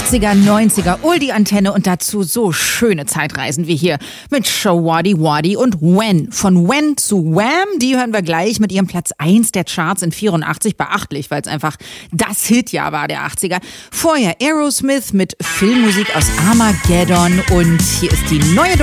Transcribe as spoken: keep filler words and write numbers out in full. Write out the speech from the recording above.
achtziger, neunziger, Oldie-Antenne und dazu so schöne Zeitreisen wie hier mit Shawadi Wadi und When. Von When zu Wham, die hören wir gleich mit ihrem Platz eins der Charts in vierundachtzig, beachtlich, weil es einfach das Hitjahr war der achtziger. Vorher Aerosmith mit Filmmusik aus Armageddon und hier ist die neue